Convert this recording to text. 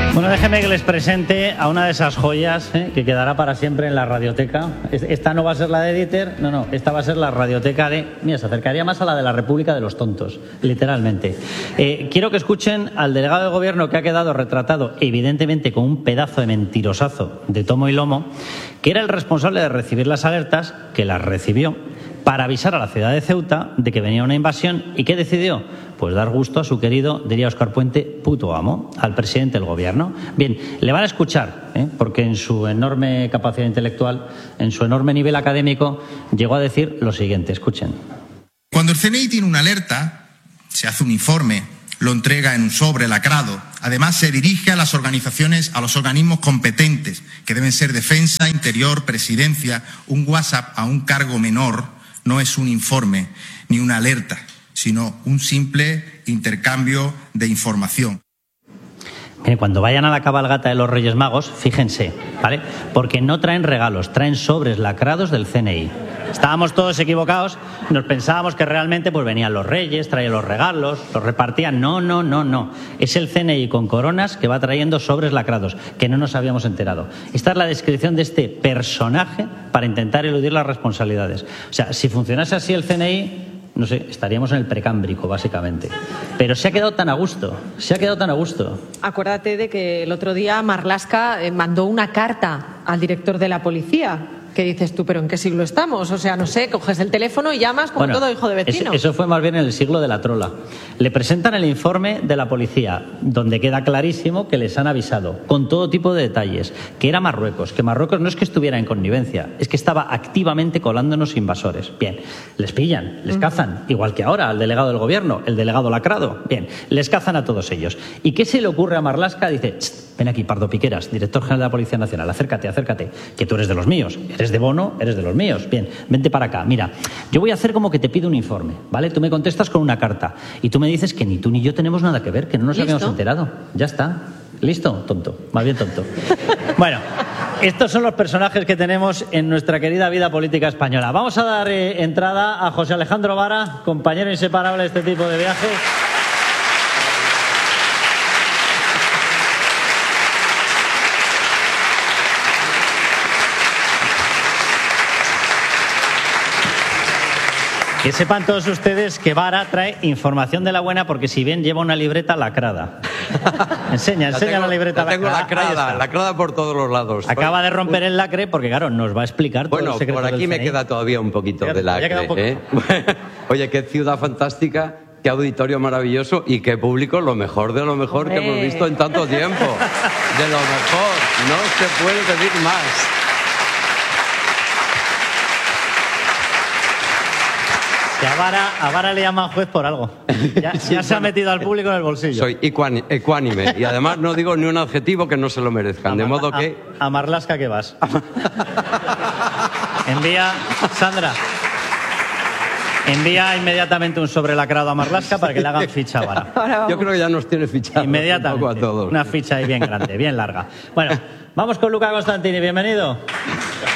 Bueno, déjeme que les presente a una de esas joyas que quedará para siempre en la radioteca. Esta no va a ser la de Dieter, no, esta va a ser la radioteca de... Mira, se acercaría más a la de la República de los Tontos, literalmente. Quiero que escuchen al delegado de gobierno que ha quedado retratado, evidentemente con un pedazo de mentirosazo de tomo y lomo, que era el responsable de recibir las alertas, que las recibió, para avisar a la ciudad de Ceuta de que venía una invasión. ¿Y qué decidió? Pues dar gusto a su querido, diría Óscar Puente, puto amo, al presidente del gobierno. Bien, le van a escuchar, porque en su enorme capacidad intelectual, en su enorme nivel académico, llegó a decir lo siguiente. Escuchen. Cuando el CNI tiene una alerta, se hace un informe, lo entrega en un sobre lacrado. Además, se dirige a las organizaciones, a los organismos competentes, que deben ser Defensa, Interior, Presidencia. Un WhatsApp a un cargo menor no es un informe ni una alerta, sino un simple intercambio de información. Cuando vayan a la cabalgata de los Reyes Magos, fíjense, ¿vale? Porque no traen regalos, traen sobres lacrados del CNI. Estábamos todos equivocados, nos pensábamos que realmente pues venían los reyes, traían los regalos, los repartían. No. Es el CNI con coronas que va trayendo sobres lacrados, que no nos habíamos enterado. Esta es la descripción de este personaje para intentar eludir las responsabilidades. O sea, si funcionase así el CNI, no sé, estaríamos en el precámbrico, básicamente. Pero se ha quedado tan a gusto, Acuérdate de que el otro día Marlaska mandó una carta al director de la policía. ¿Qué dices tú? ¿Pero en qué siglo estamos? O sea, no sé, coges el teléfono y llamas como todo hijo de vecino. Eso fue más bien en el siglo de la trola. Le presentan el informe de la policía, donde queda clarísimo que les han avisado, con todo tipo de detalles, que era Marruecos, que Marruecos no es que estuviera en connivencia, es que estaba activamente colándonos invasores. Bien, les pillan, les cazan, igual que ahora al delegado del gobierno, el delegado lacrado. Bien, les cazan a todos ellos. ¿Y qué se le ocurre a Marlaska? Dice, ven aquí, Pardo Piqueras, director general de la Policía Nacional, acércate, que tú eres de los míos, eres de Bono, eres de los míos. Bien, vente para acá. Mira, yo voy a hacer como que te pido un informe, ¿vale? Tú me contestas con una carta y tú me dices que ni tú ni yo tenemos nada que ver, que no nos habíamos enterado. Ya está. ¿Listo? Tonto. Más bien tonto. Bueno, estos son los personajes que tenemos en nuestra querida vida política española. Vamos a dar entrada a José Alejandro Vara, compañero inseparable de este tipo de viajes. Que sepan todos ustedes que Vara trae información de la buena, porque si ven lleva una libreta lacrada. Enseña la libreta lacrada. Lacrada por todos los lados. Acaba de romper el lacre porque, claro, nos va a explicar todo el secreto. Bueno, por aquí me queda todavía un poquito de lacre. Oye, qué ciudad fantástica, qué auditorio maravilloso y qué público, lo mejor de lo mejor que hemos visto en tanto tiempo. De lo mejor, no se puede pedir más. Que a Vara le llaman juez por algo. Ya se ha metido al público en el bolsillo. Soy ecuánime y además no digo ni un adjetivo que no se lo merezcan. De modo que... A Marlaska que vas. Sandra, envía inmediatamente un sobre lacrado a Marlaska para que le hagan ficha a Vara. Yo creo que ya nos tiene fichado. Inmediatamente. A todos. Una ficha ahí bien grande, bien larga. Bueno, vamos con Luca Costantini. Bienvenido.